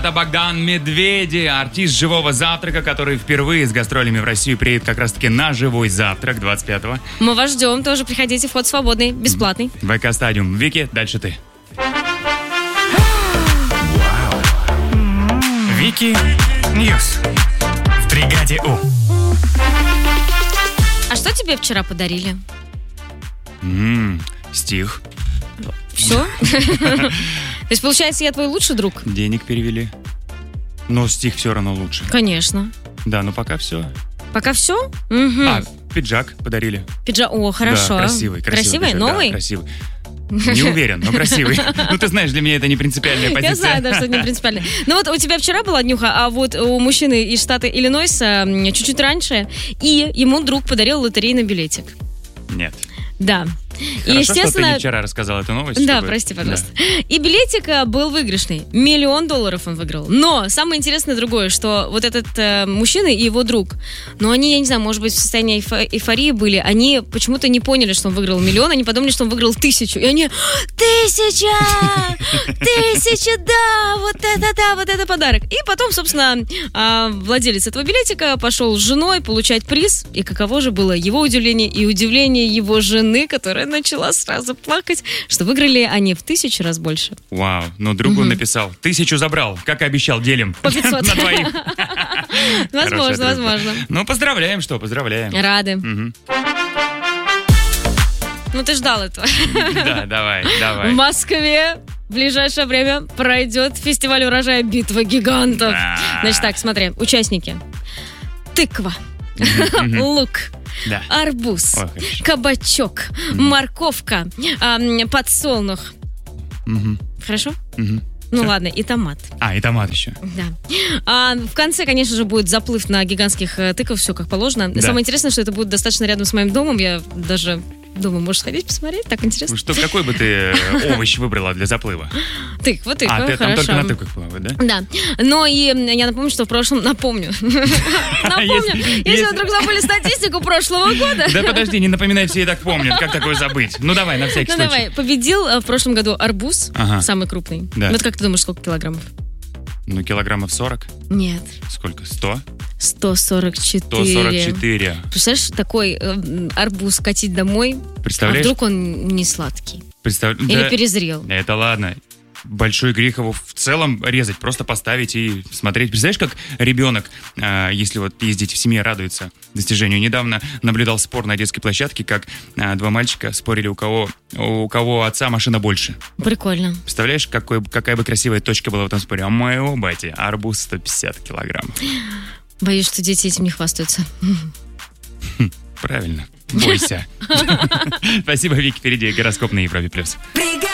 Это Богдан Медведи, артист «Живого завтрака», который впервые с гастролями в Россию приедет как раз-таки на «Живой завтрак» 25-го. Мы вас ждем, тоже приходите, вход свободный, бесплатный. ВК Стадиум. Вики, дальше ты. Вики Ньюс в бригаде У. А что тебе вчера подарили? Стих. Все? То есть, получается, я твой лучший друг? Денег перевели. Но стих все равно лучше. Конечно. Да, ну пока все. Пока все? Пиджак подарили. Пиджак, о, хорошо. Да, красивый. Красивый? Пиджак, Новый? Да, красивый. Не уверен, но красивый. Ну, ты знаешь, для меня это не принципиальная позиция. Я знаю, да, что это не принципиально. Ну вот у тебя вчера была днюха, а вот у мужчины из штата Иллинойса чуть-чуть раньше, и ему друг подарил лотерейный билетик. Нет. Да. Хорошо, И, естественно, что ты не вчера рассказал эту новость. Да, чтобы... прости, пожалуйста. Да. И билетик был выигрышный. $1 миллион он выиграл. Но самое интересное другое, что вот этот мужчина и его друг, ну они, я не знаю, может быть, в состоянии эйфории были, они почему-то не поняли, что он выиграл $1 миллион, они подумали, что он выиграл 1000. И они: 1000! 1000, да! Вот это подарок. И потом, собственно, владелец этого билетика пошел с женой получать приз. И каково же было его удивление и удивление его жены, которая начала сразу плакать, что выиграли они в 1000 раз больше. Вау, ну другу написал: 1000 забрал, как и обещал, делим. По 500. На двоих. Возможно. Ну, поздравляем, поздравляем. Рады. Ну, ты ждал этого. Да, давай. В Москве в ближайшее время пройдет фестиваль урожая «Битва гигантов». Значит так, смотри, участники. Тыква, лук, да. Арбуз, кабачок, морковка, подсолнух. Хорошо? Ну ладно, и томат. И томат еще. Да. В конце, конечно же, будет заплыв на гигантских тыквах, все как положено. Да. Самое интересное, что это будет достаточно рядом с моим домом. Я даже думаю, можешь сходить посмотреть, так интересно. Что, какой бы ты овощ выбрала для заплыва? Тыква, ты хорошо. Там только на тыквах плавают, да? Да. Но и я напомню, что в прошлом... Напомню. Если вы вдруг забыли статистику прошлого года. Да подожди, не напоминай, все и так помнят. Как такое забыть? Ну давай, на всякий случай. Давай. Победил в прошлом году арбуз, самый крупный. Вот как ты думаешь, сколько килограммов? Ну, килограммов 40? Нет. Сколько? 100? 144. 144. Представляешь, такой арбуз катить домой, а вдруг он не сладкий? Или перезрел? Это ладно. Большой грех его в целом резать, просто поставить и смотреть. Представляешь, как ребенок, если вот ездить в семье, радуется достижению. Недавно наблюдал спор на детской площадке, как два мальчика спорили, у кого отца машина больше. Прикольно. Представляешь, какая бы красивая точка была в этом споре? А моего бати арбуз 150 килограмм. Боюсь, что дети этим не хвастаются. Правильно. Бойся. Спасибо, Вики. Впереди гороскоп на Европе+.